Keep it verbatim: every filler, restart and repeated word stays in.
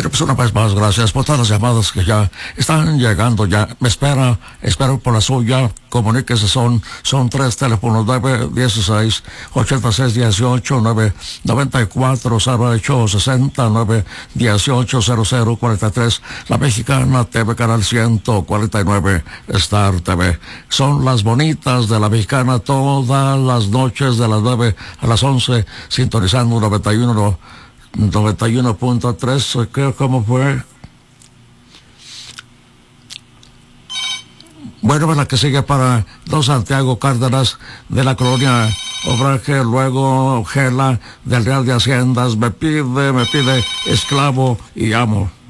Bueno, pues una vez más, gracias por todas las llamadas que ya están llegando ya. Me espera, espero por la suya. Comuníquese, son, son tres teléfonos, nueve dieciséis, ochenta y seis dieciocho, nueve noventa y cuatro, cero ocho sesenta, nueve dieciocho, cero cero cuarenta y tres, La Mexicana T V, canal ciento cuarenta y nueve, Star T V. Son las bonitas de La Mexicana todas las noches de las nueve a las once, sintonizando noventa y uno, noventa y uno punto tres, ¿qué, cómo fue? Bueno, la que sigue para Don Santiago Cárdenas de la colonia Obraje, luego Gela del Real de Haciendas, me pide, me pide esclavo y amo.